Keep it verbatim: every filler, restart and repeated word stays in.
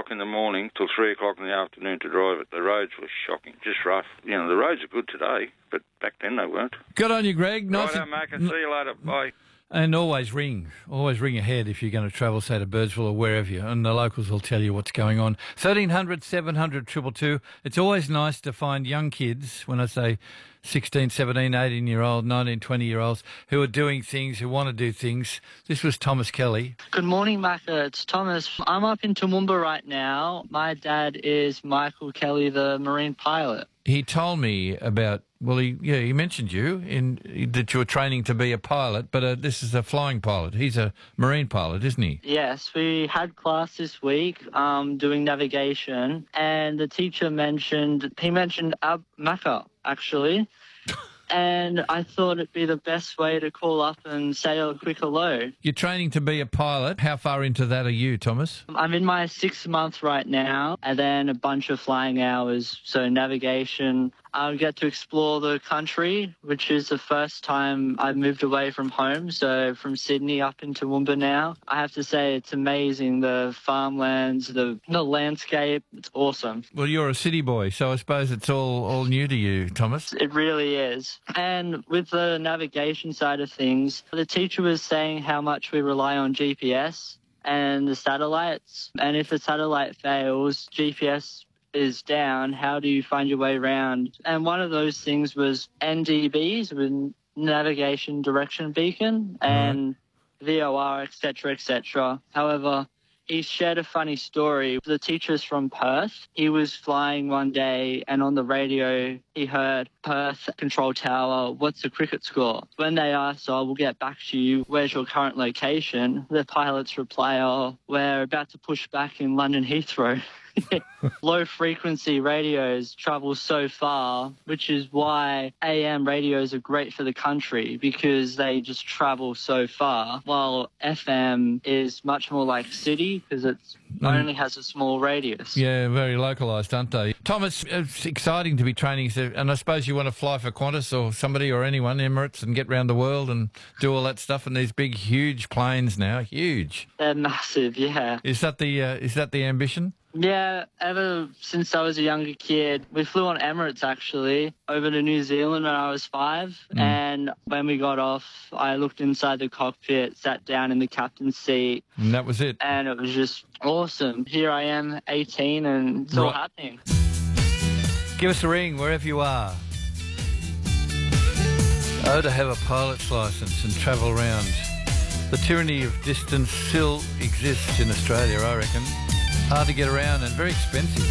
in the morning till three o'clock in the afternoon to drive it. The roads were shocking, just rough. You know, the roads are good today, but back then they weren't. Good on you, Greg. Nice Righto, to... mate. See you later. Bye. And always ring. Always ring ahead if you're going to travel, say, to Birdsville or wherever you, and the locals will tell you what's going on. thirteen hundred, seven hundred, two two two. It's always nice to find young kids, when I say sixteen, seventeen, eighteen-year-old, nineteen, twenty-year-olds, who are doing things, who want to do things. This was Thomas Kelly. Good morning, Macca. It's Thomas. I'm up in Toowoomba right now. My dad is Michael Kelly, the Marine pilot. He told me about, well, he yeah, he mentioned you in that you're training to be a pilot, but uh, this is a flying pilot. He's a marine pilot, isn't he? Yes, we had class this week um, doing navigation, and the teacher mentioned, he mentioned Ab Macca, actually. And I thought it'd be the best way to call up and say a quick hello. You're training to be a pilot. How far into that are you, Thomas? I'm in my sixth month right now, and then a bunch of flying hours, so navigation. I'll get to explore the country, which is the first time I've moved away from home, so from Sydney up into Toowoomba now. I have to say it's amazing, the farmlands, the, the landscape, it's awesome. Well, you're a city boy, so I suppose it's all, all new to you, Thomas. It really is. And with the navigation side of things, the teacher was saying how much we rely on G P S and the satellites, and if a satellite fails, G P S is down, how do you find your way around? And one of those things was N D Bs, with navigation direction beacon, and V O R, et cetera, et cetera. However, he shared a funny story. The teacher's from Perth. He was flying one day, and on the radio, he heard, Perth Control Tower, what's the cricket score? When they asked, oh, we'll get back to you, where's your current location? The pilot's reply, oh, we're about to push back in London Heathrow. Low-frequency radios travel so far, which is why A M radios are great for the country, because they just travel so far, while F M is much more like city, because it um, only has a small radius. Yeah, very localised, aren't they? Thomas, it's exciting to be training, and I suppose you want to fly for Qantas or somebody or anyone, Emirates, and get around the world and do all that stuff in these big, huge planes now. Huge. They're massive, yeah. Is that the uh, is that the ambition? Yeah, ever since I was a younger kid. We flew on Emirates, actually, over to New Zealand when I was five. Mm. And when we got off, I looked inside the cockpit, sat down in the captain's seat. And that was it. And it was just awesome. Here I am, eighteen, and it's right. all happening. Give us a ring wherever you are. Oh, to have a pilot's licence and travel around. The tyranny of distance still exists in Australia, I reckon. Hard to get around and very expensive.